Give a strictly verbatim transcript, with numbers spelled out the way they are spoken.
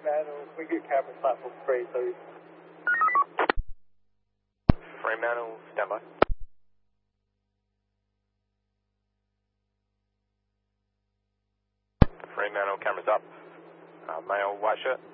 Fremantle, we get camera platform three, please. Fremantle, standby. Fremantle, cameras up. Uh, male, white shirt.